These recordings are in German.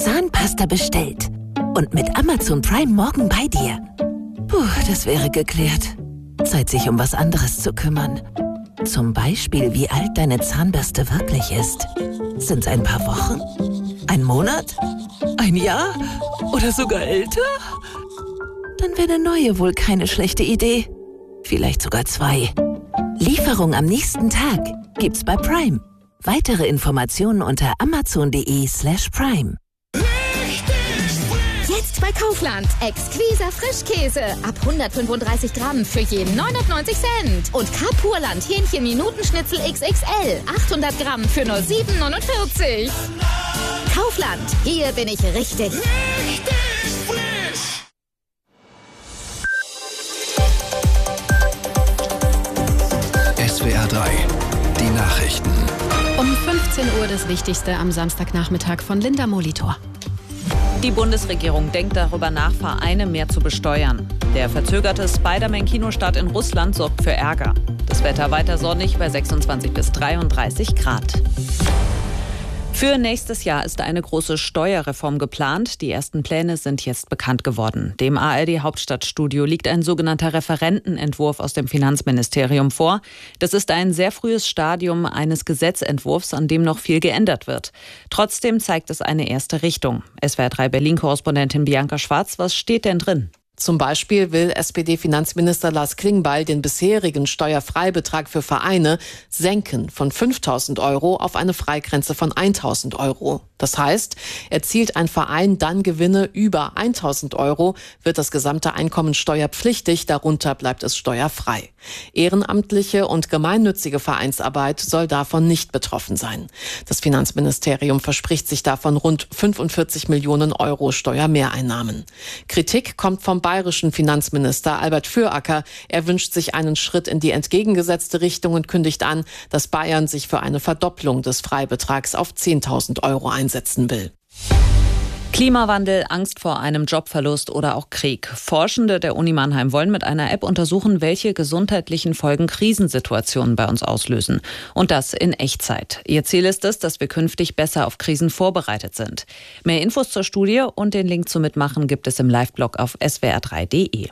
Zahnpasta bestellt. Und mit Amazon Prime morgen bei dir. Puh, das wäre geklärt. Zeit, sich um was anderes zu kümmern. Zum Beispiel, wie alt deine Zahnbürste wirklich ist. Sind's ein paar Wochen? Ein Monat? Ein Jahr? Oder sogar älter? Dann wäre eine neue wohl keine schlechte Idee. Vielleicht sogar 2. Lieferung am nächsten Tag gibt's bei Prime. Weitere Informationen unter amazon.de/prime. Jetzt bei Kaufland. Exquisa Frischkäse. Ab 135 Gramm für jeden 99 Cent. Und Kapurland Hähnchen-Minutenschnitzel XXL. 800 Gramm für nur 7,49. Kaufland. Hier bin ich richtig. SWR 3, die Nachrichten. Um 15 Uhr das Wichtigste am Samstagnachmittag von Linda Molitor. Die Bundesregierung denkt darüber nach, Vereine mehr zu besteuern. Der verzögerte Spider-Man-Kinostart in Russland sorgt für Ärger. Das Wetter weiter sonnig bei 26 bis 33 Grad. Für nächstes Jahr ist eine große Steuerreform geplant. Die ersten Pläne sind jetzt bekannt geworden. Dem ARD-Hauptstadtstudio liegt ein sogenannter Referentenentwurf aus dem Finanzministerium vor. Das ist ein sehr frühes Stadium eines Gesetzentwurfs, an dem noch viel geändert wird. Trotzdem zeigt es eine erste Richtung. SWR 3 Berlin-Korrespondentin Bianca Schwarz, was steht denn drin? Zum Beispiel will SPD-Finanzminister Lars Klingbeil den bisherigen Steuerfreibetrag für Vereine senken von 5.000 € auf eine Freigrenze von 1.000 €. Das heißt, erzielt ein Verein dann Gewinne über 1.000 €, wird das gesamte Einkommen steuerpflichtig, darunter bleibt es steuerfrei. Ehrenamtliche und gemeinnützige Vereinsarbeit soll davon nicht betroffen sein. Das Finanzministerium verspricht sich davon rund 45 Millionen € Steuermehreinnahmen. Kritik kommt vom bayerischen Finanzminister Albert Füracker. Er wünscht sich einen Schritt in die entgegengesetzte Richtung und kündigt an, dass Bayern sich für eine Verdopplung des Freibetrags auf 10.000 € einsetzen will. Klimawandel, Angst vor einem Jobverlust oder auch Krieg. Forschende der Uni Mannheim wollen mit einer App untersuchen, welche gesundheitlichen Folgen Krisensituationen bei uns auslösen. Und das in Echtzeit. Ihr Ziel ist es, dass wir künftig besser auf Krisen vorbereitet sind. Mehr Infos zur Studie und den Link zum Mitmachen gibt es im Live-Blog auf swr3.de.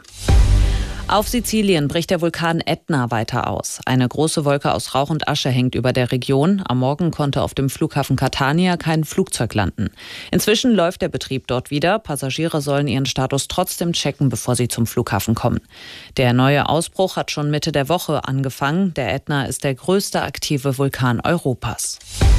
Auf Sizilien bricht der Vulkan Ätna weiter aus. Eine große Wolke aus Rauch und Asche hängt über der Region. Am Morgen konnte auf dem Flughafen Catania kein Flugzeug landen. Inzwischen läuft der Betrieb dort wieder. Passagiere sollen ihren Status trotzdem checken, bevor sie zum Flughafen kommen. Der neue Ausbruch hat schon Mitte der Woche angefangen. Der Ätna ist der größte aktive Vulkan Europas.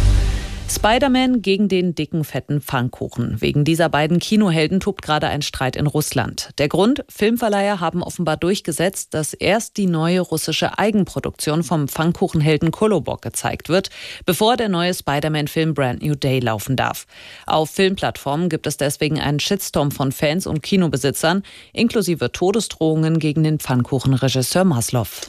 Spider-Man gegen den dicken, fetten Pfannkuchen. Wegen dieser beiden Kinohelden tobt gerade ein Streit in Russland. Der Grund? Filmverleiher haben offenbar durchgesetzt, dass erst die neue russische Eigenproduktion vom Pfannkuchenhelden Kolobok gezeigt wird, bevor der neue Spider-Man-Film Brand New Day laufen darf. Auf Filmplattformen gibt es deswegen einen Shitstorm von Fans und Kinobesitzern, inklusive Todesdrohungen gegen den Pfannkuchenregisseur Maslow.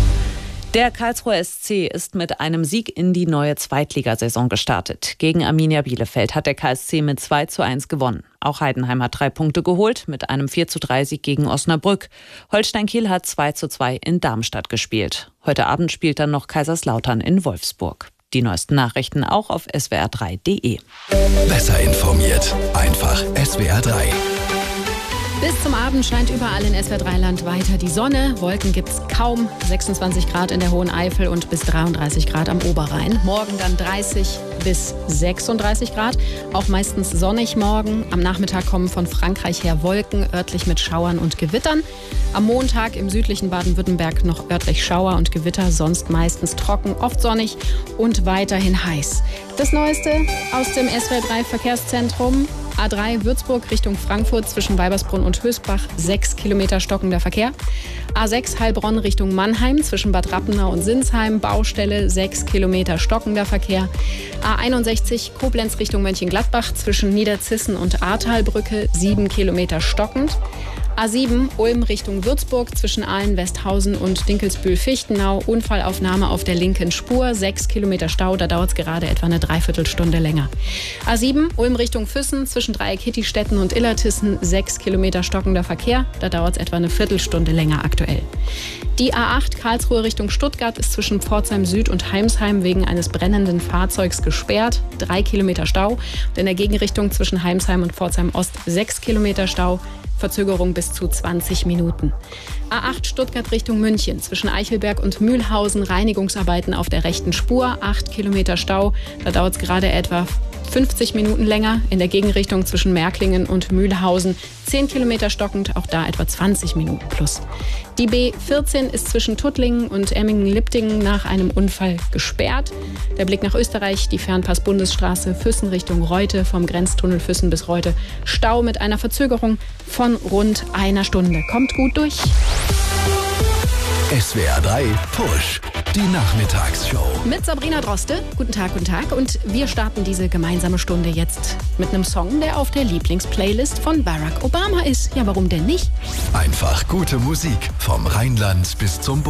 Der Karlsruher SC ist mit einem Sieg in die neue Zweitligasaison gestartet. Gegen Arminia Bielefeld hat der KSC mit 2:1 gewonnen. Auch Heidenheim hat 3 Punkte geholt mit einem 4:3 Sieg gegen Osnabrück. Holstein Kiel hat 2:2 in Darmstadt gespielt. Heute Abend spielt dann noch Kaiserslautern in Wolfsburg. Die neuesten Nachrichten auch auf swr3.de. Besser informiert, einfach SWR 3. Bis zum Abend scheint überall in SWR3-Land weiter die Sonne. Wolken gibt's kaum. 26 Grad in der Hohen Eifel und bis 33 Grad am Oberrhein. Morgen dann 30 bis 36 Grad. Auch meistens sonnig morgen. Am Nachmittag kommen von Frankreich her Wolken, örtlich mit Schauern und Gewittern. Am Montag im südlichen Baden-Württemberg noch örtlich Schauer und Gewitter. Sonst meistens trocken, oft sonnig und weiterhin heiß. Das Neueste aus dem SWR3-Verkehrszentrum. A3 Würzburg Richtung Frankfurt zwischen Weibersbrunn und Höchstbach 6 Kilometer stockender Verkehr. A6 Heilbronn Richtung Mannheim zwischen Bad Rappenau und Sinsheim Baustelle 6 Kilometer stockender Verkehr. A61 Koblenz Richtung Mönchengladbach zwischen Niederzissen und Ahrtalbrücke 7 Kilometer stockend. A7 Ulm Richtung Würzburg zwischen Aalen-Westhausen und Dinkelsbühl-Fichtenau. Unfallaufnahme auf der linken Spur. 6 Kilometer Stau, da dauert es gerade etwa eine Dreiviertelstunde länger. A7 Ulm Richtung Füssen zwischen Dreieck Hittistetten und Illertissen. 6 Kilometer stockender Verkehr, da dauert es etwa eine Viertelstunde länger aktuell. Die A8 Karlsruhe Richtung Stuttgart ist zwischen Pforzheim Süd und Heimsheim wegen eines brennenden Fahrzeugs gesperrt. 3 Kilometer Stau. Und in der Gegenrichtung zwischen Heimsheim und Pforzheim Ost 6 Kilometer Stau. Verzögerung bis zu 20 Minuten. A8 Stuttgart Richtung München. Zwischen Eichelberg und Mühlhausen Reinigungsarbeiten auf der rechten Spur. 8 Kilometer Stau. Da dauert es gerade etwa 50 Minuten länger. In der Gegenrichtung zwischen Märklingen und Mühlhausen 10 Kilometer stockend, auch da etwa 20 Minuten plus. Die B14 ist zwischen Tuttlingen und Emmingen-Liptingen nach einem Unfall gesperrt. Der Blick nach Österreich, die Fernpass-Bundesstraße Füssen Richtung Reute, vom Grenztunnel Füssen bis Reute. Stau mit einer Verzögerung von rund einer Stunde. Kommt gut durch. SWR 3 Push. Die Nachmittagsshow. Mit Sabrina Droste. Guten Tag, guten Tag. Und wir starten diese gemeinsame Stunde jetzt mit einem Song, der auf der Lieblingsplaylist von Barack Obama ist. Ja, warum denn nicht? Einfach gute Musik vom Rheinland bis zum